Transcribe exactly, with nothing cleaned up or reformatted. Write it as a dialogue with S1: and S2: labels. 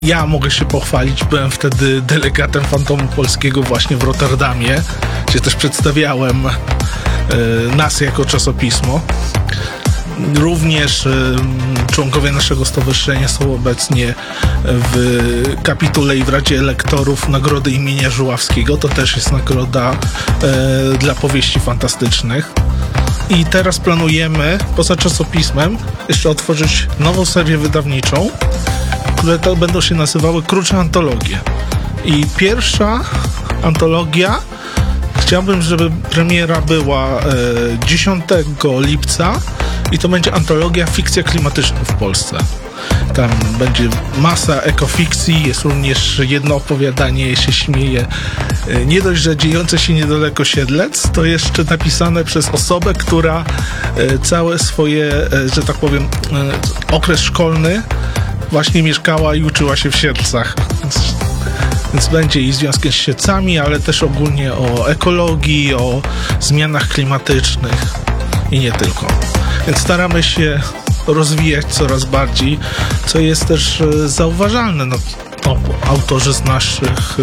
S1: Ja mogę się pochwalić, byłem wtedy delegatem Fantomu Polskiego właśnie w Rotterdamie, gdzie też przedstawiałem y, nas jako czasopismo. Również y, członkowie naszego stowarzyszenia są obecnie w kapitule i w Radzie Elektorów Nagrody imienia Żuławskiego. To też jest nagroda y, dla powieści fantastycznych. I teraz planujemy, poza czasopismem, jeszcze otworzyć nową serię wydawniczą, które to będą się nazywały Krucze Antologie. I pierwsza antologia, chciałbym, żeby premiera była e, dziesiątego lipca i to będzie antologia fikcja klimatyczna w Polsce. Tam będzie masa ekofikcji, jest również jedno opowiadanie, się śmieje. E, nie dość, że dziejące się niedaleko Siedlec, to jeszcze napisane przez osobę, która e, całe swoje, e, że tak powiem, e, okres szkolny właśnie mieszkała i uczyła się w Siedlcach. Więc, więc będzie i związkiem z Siedlcami, ale też ogólnie o ekologii, o zmianach klimatycznych i nie tylko. Więc staramy się rozwijać coraz bardziej, co jest też zauważalne. No, autorzy z naszych